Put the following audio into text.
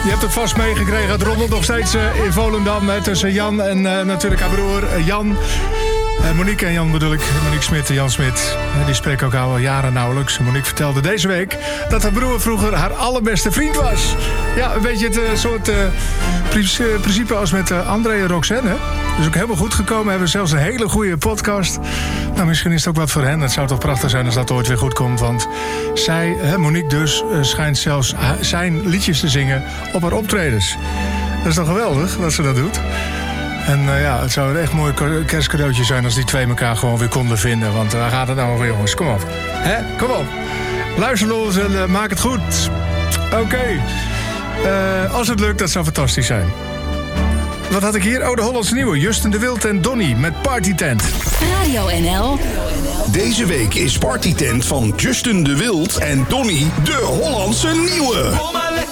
Je hebt het vast meegekregen. Het rommelt nog steeds in Volendam tussen Jan en natuurlijk haar broer Jan. Monique en Jan bedoel ik. Monique Smit en Jan Smit. Die spreken elkaar al jaren nauwelijks. Monique vertelde deze week dat haar broer vroeger haar allerbeste vriend was. Ja, een beetje het soort principe als met André en Roxanne. Hè? Dus ook helemaal goed gekomen. Hebben zelfs een hele goede podcast. Nou, misschien is het ook wat voor hen. Het zou toch prachtig zijn als dat ooit weer goed komt. Want zij, Monique dus, schijnt zelfs zijn liedjes te zingen op haar optredens. Dat is toch geweldig dat ze dat doet. En ja, het zou een echt mooi kerstcadeautje zijn als die twee elkaar gewoon weer konden vinden. Want waar gaat het nou over, jongens? Kom op. Hè? Kom op. Luister naar ons en maak het goed. Oké. Als het lukt, dat zou fantastisch zijn. Wat had ik hier? Oh, de Hollandse nieuwe. Justin de Wild en Donnie met Partytent. Radio NL. Deze week is Partytent van Justin de Wild en Donnie de Hollandse nieuwe.